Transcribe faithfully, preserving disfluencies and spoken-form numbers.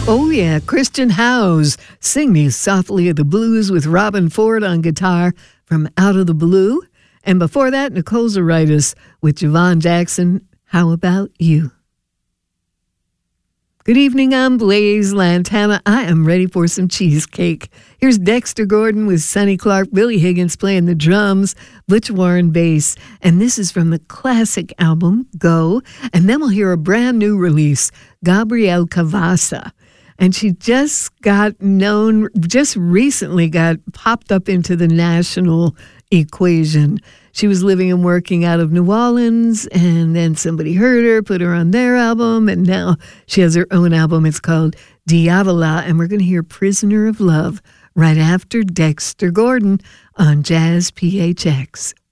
Oh yeah, Christian Howes, Sing Me Softly of the Blues with Robin Ford on guitar from Out of the Blue. And before that, Nicole Zaritis with Javon Jackson, How About You? Good evening, I'm Blaze Lantana. I am ready for some cheesecake. Here's Dexter Gordon with Sonny Clark, Billy Higgins playing the drums, Butch Warren bass, and this is from the classic album, Go. And then we'll hear a brand new release, Gabrielle Cavassa. And she just got known, just recently got popped up into the national equation. She was living and working out of New Orleans, and then somebody heard her, put her on their album, and now she has her own album. It's called Diavola, and we're going to hear Prisoner of Love right after Dexter Gordon on Jazz P H X.